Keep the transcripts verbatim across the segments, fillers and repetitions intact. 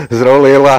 Zdravo Lela.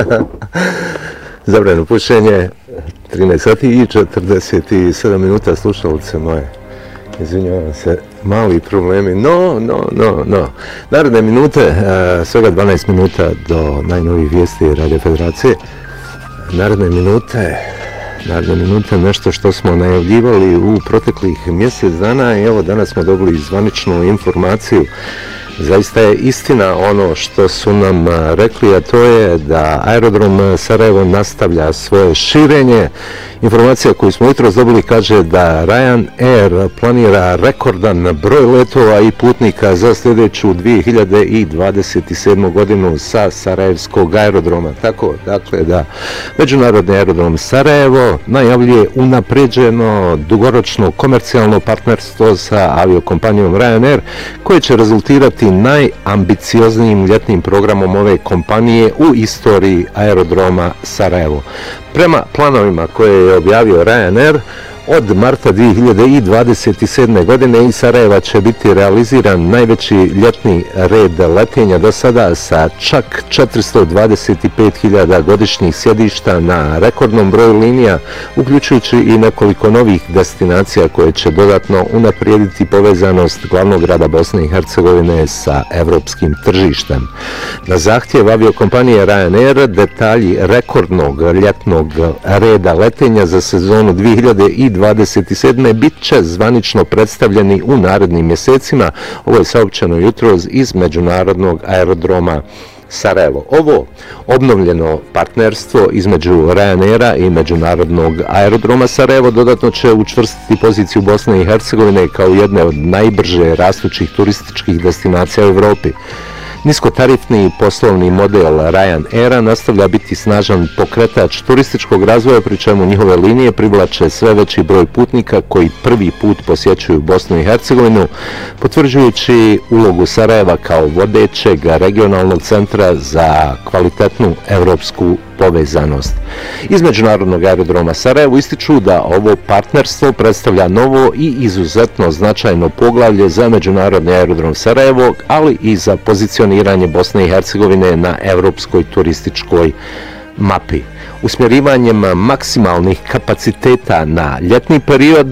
Zabrano pušenje, trinaest sati i četrdeset sedam minuta, slušalice moje. Izvinjavam se, mali problemi, no, no, no, no. Naredne minute, svega dvanaest minuta do najnovijih vijesti Radio Federacije. Naredne minute, naredne minute, nešto što smo najavljivali u proteklih mjesec dana i evo danas smo dobili zvaničnu informaciju. Zaista je istina ono što su nam rekli, a to je da aerodrom Sarajevo nastavlja svoje širenje. Informacija koju smo jutros dobili kaže da Ryanair planira rekordan broj letova i putnika za sljedeću dvije hiljade dvadeset sedmu godinu sa Sarajevskog aerodroma. Tako, dakle, da Međunarodni aerodrom Sarajevo najavljuje unapređeno dugoročno komercijalno partnerstvo sa aviokompanijom Ryanair, koje će rezultirati najambicioznijim ljetnim programom ove kompanije u istoriji aerodroma Sarajevo. Prema planovima koje je objavio Ryanair, od marta dvije hiljade dvadeset sedme. godine iz Sarajeva će biti realiziran najveći ljetni red letenja do sada sa čak četiristo dvadeset pet hiljada godišnjih sjedišta na rekordnom broju linija, uključujući i nekoliko novih destinacija koje će dodatno unaprijediti povezanost glavnog grada Bosne i Hercegovine sa evropskim tržištem. Na zahtjev aviokompanije Ryanair detalji rekordnog ljetnog reda letenja za sezonu dvije hiljade dvadeset sedme. bit će zvanično predstavljeni u narednim mjesecima. Ovo je saopćeno jutros iz Međunarodnog aerodroma Sarajevo. Ovo obnovljeno partnerstvo između Ryanaira i Međunarodnog aerodroma Sarajevo dodatno će učvrstiti poziciju Bosne i Hercegovine kao jedne od najbrže rastućih turističkih destinacija u Evropi. Niskotarifni poslovni model Ryanaira nastavlja biti snažan pokretač turističkog razvoja, pri čemu njihove linije privlače sve veći broj putnika koji prvi put posjećuju Bosnu i Hercegovinu, potvrđujući ulogu Sarajeva kao vodećeg regionalnog centra za kvalitetnu evropsku povezanost. Iz Međunarodnog aerodroma Sarajevo ističu da ovo partnerstvo predstavlja novo i izuzetno značajno poglavlje za Međunarodni aerodrom Sarajevo, ali i za pozicioniranje Bosne i Hercegovine na evropskoj turističkoj mapi. Usmjerivanjem maksimalnih kapaciteta na ljetni period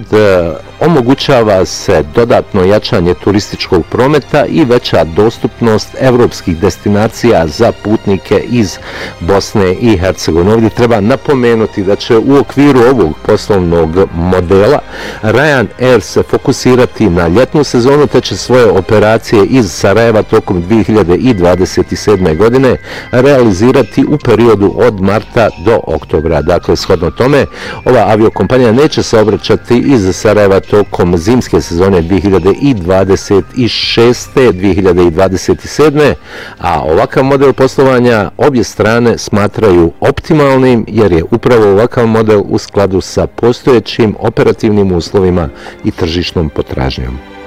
omogućava se dodatno jačanje turističkog prometa i veća dostupnost evropskih destinacija za putnike iz Bosne i Hercegovine. Ovdje treba napomenuti da će u okviru ovog poslovnog modela Ryanair se fokusirati na ljetnu sezonu, te će svoje operacije iz Sarajeva tokom dvije hiljade dvadeset sedme. godine realizirati u periodu od marta do oktobra. Dakle, shodno tome, ova aviokompanija neće se obraćati iz Sarajeva tokom zimske sezone dvije hiljade dvadeset šeste. dvije hiljade dvadeset sedme. a ovakav model poslovanja obje strane smatraju optimalnim, jer je upravo ovakav model u skladu sa postojećim operativnim uslovima i tržišnom potražnjom.